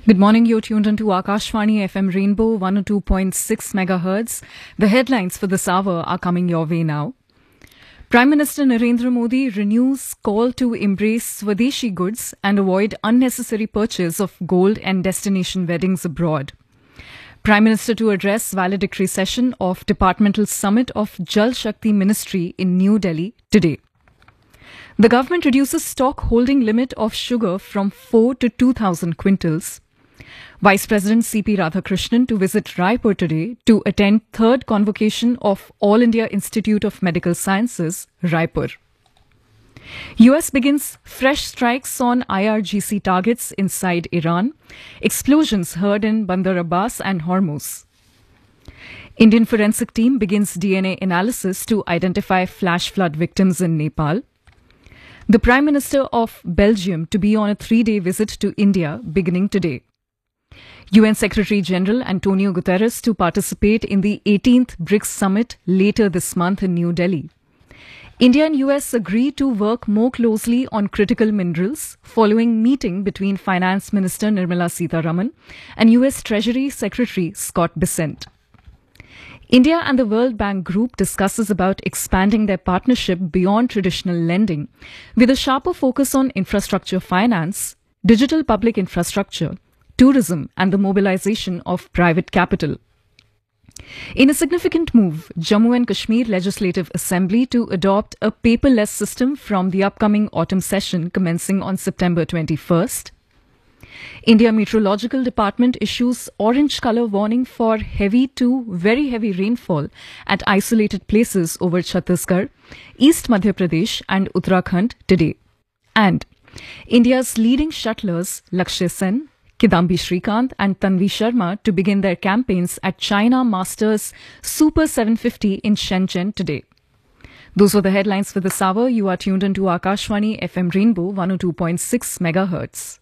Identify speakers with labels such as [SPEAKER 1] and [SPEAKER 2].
[SPEAKER 1] Good morning, you're tuned into Akashvani FM Rainbow 102.6 megahertz. The headlines for this hour are coming your way now. Prime Minister Narendra Modi renews call to embrace Swadeshi goods and avoid unnecessary purchase of gold and destination weddings abroad. Prime Minister to address valedictory session of Departmental Summit of Jal Shakti Ministry in New Delhi today. The government reduces stock holding limit of sugar from 4 to 2,000 quintals. Vice President C.P. Radhakrishnan to visit Raipur today to attend third convocation of All India Institute of Medical Sciences, Raipur. US begins fresh strikes on IRGC targets inside Iran. Explosions heard in Bandar Abbas and Hormuz. Indian forensic team begins DNA analysis to identify flash flood victims in Nepal. The Prime Minister of Belgium to be on a 3-day visit to India beginning today. UN Secretary-General Antonio Guterres to participate in the 18th BRICS Summit later this month in New Delhi. India and US agree to work more closely on critical minerals following meeting between Finance Minister Nirmala Sitharaman and US Treasury Secretary Scott Bessent. India and the World Bank Group discusses about expanding their partnership beyond traditional lending with a sharper focus on infrastructure finance, digital public infrastructure, tourism and the mobilization of private capital. In a significant move, Jammu and Kashmir Legislative Assembly to adopt a paperless system from the upcoming autumn session commencing on September 21st. India Meteorological Department issues orange colour warning for heavy to very heavy rainfall at isolated places over Chhattisgarh, East Madhya Pradesh and Uttarakhand today. And India's leading shuttlers Lakshya Sen, Kidambi Srikanth and Tanvi Sharma to begin their campaigns at China Masters Super 750 in Shenzhen today. Those were the headlines for this hour. You are tuned into Akashvani FM Rainbow 102.6 megahertz.